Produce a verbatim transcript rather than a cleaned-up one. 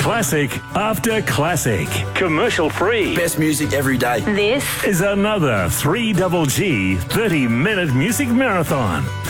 Classic after classic. Commercial free. Best music every day. This Is another three G G thirty minute music marathon.